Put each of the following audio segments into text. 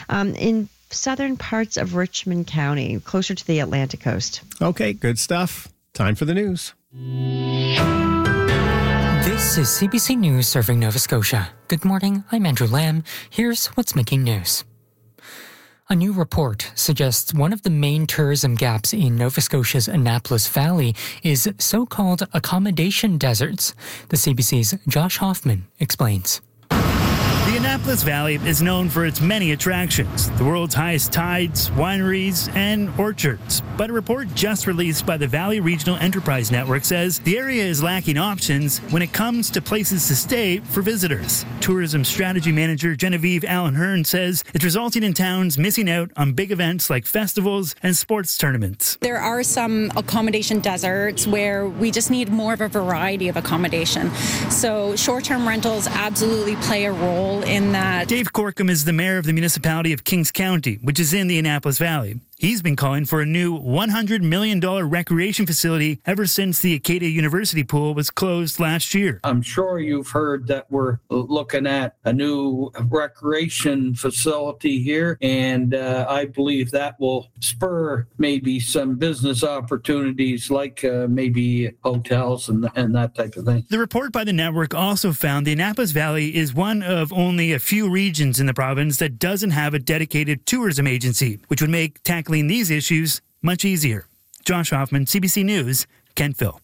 in southern parts of Richmond County, closer to the Atlantic coast. Okay, good stuff. Time for the news. This is CBC News serving Nova Scotia. Good morning, I'm Andrew Lamb. Here's what's making news. A new report suggests one of the main tourism gaps in Nova Scotia's Annapolis Valley is so-called accommodation deserts. The CBC's Josh Hoffman explains. The Annapolis Valley is known for its many attractions, the world's highest tides, wineries, and orchards. But a report just released by the Valley Regional Enterprise Network says the area is lacking options when it comes to places to stay for visitors. Tourism Strategy Manager Genevieve Allen Hearn says it's resulting in towns missing out on big events like festivals and sports tournaments. There are some accommodation deserts where we just need more of a variety of accommodation. So short-term rentals absolutely play a role in that. Dave Corkum is the mayor of the municipality of Kings County, which is in the Annapolis Valley. He's been calling for a new $100 million recreation facility ever since the Acadia University pool was closed last year. I'm sure you've heard that we're looking at a new recreation facility here, and I believe that will spur maybe some business opportunities like maybe hotels and that type of thing. The report by the network also found the Annapolis Valley is one of only a few regions in the province that doesn't have a dedicated tourism agency, which would make tackling these issues much easier. Josh Hoffman, CBC News, Kentville.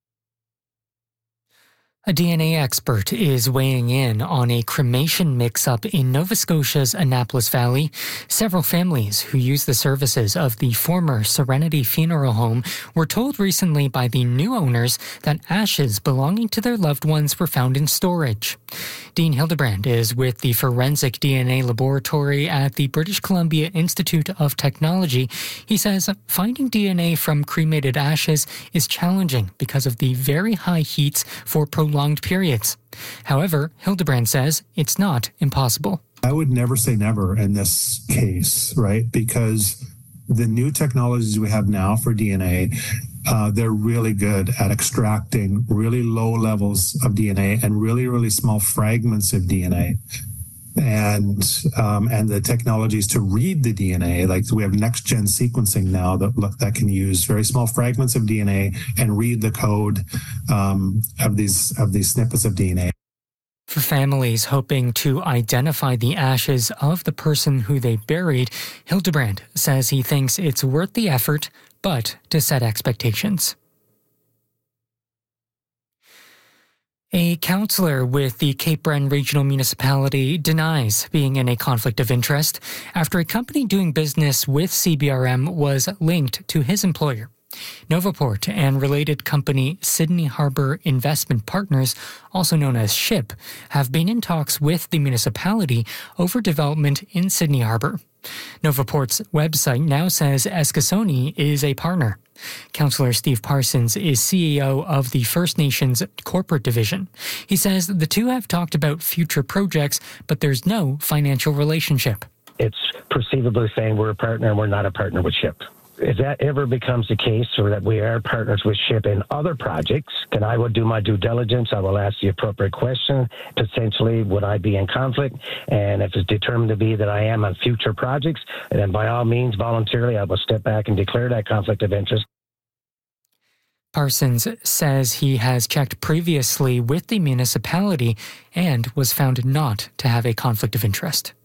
A DNA expert is weighing in on a cremation mix-up in Nova Scotia's Annapolis Valley. Several families who use the services of the former Serenity Funeral Home were told recently by the new owners that ashes belonging to their loved ones were found in storage. Dean Hildebrand is with the Forensic DNA Laboratory at the British Columbia Institute of Technology. He says finding DNA from cremated ashes is challenging because of the very high heats for prolonged periods. However, Hildebrand says it's not impossible. I would never say never in this case, right? Because the new technologies we have now for DNA, they're really good at extracting really low levels of DNA and really, really small fragments of DNA. And the technologies to read the DNA, like we have next-gen sequencing now that can use very small fragments of DNA and read the code of these snippets of DNA. For families hoping to identify the ashes of the person who they buried, Hildebrand says he thinks it's worth the effort, but to set expectations. A councillor with the Cape Breton Regional Municipality denies being in a conflict of interest after a company doing business with CBRM was linked to his employer. Novaport and related company Sydney Harbour Investment Partners, also known as SHIP, have been in talks with the municipality over development in Sydney Harbour. Novaport's website now says Eskasoni is a partner. Councillor Steve Parsons is CEO of the First Nations Corporate Division. He says the two have talked about future projects, but there's no financial relationship. It's perceivably saying we're a partner and we're not a partner with SHIP. If that ever becomes the case, or that we are partners with SHIP in other projects, then I will do my due diligence. I will ask the appropriate question. Potentially, would I be in conflict? And if it's determined to be that I am on future projects, then by all means, voluntarily, I will step back and declare that conflict of interest. Parsons says he has checked previously with the municipality and was found not to have a conflict of interest.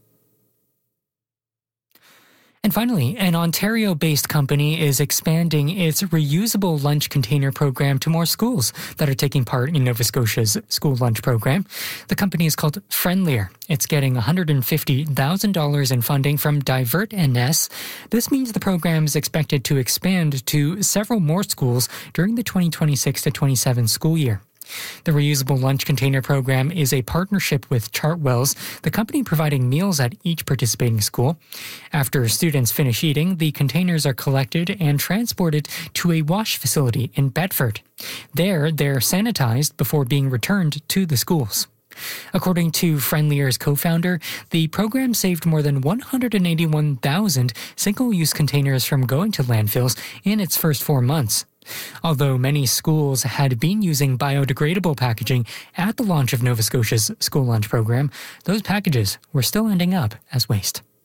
And finally, an Ontario-based company is expanding its reusable lunch container program to more schools that are taking part in Nova Scotia's school lunch program. The company is called Friendlier. It's getting $150,000 in funding from Divert NS. This means the program is expected to expand to several more schools during the 2026 to 27 school year. The reusable lunch container program is a partnership with Chartwells, the company providing meals at each participating school. After students finish eating, the containers are collected and transported to a wash facility in Bedford. There, they're sanitized before being returned to the schools. According to Friendlier's co-founder, the program saved more than 181,000 single-use containers from going to landfills in its first 4 months. Although many schools had been using biodegradable packaging at the launch of Nova Scotia's school lunch program, those packages were still ending up as waste.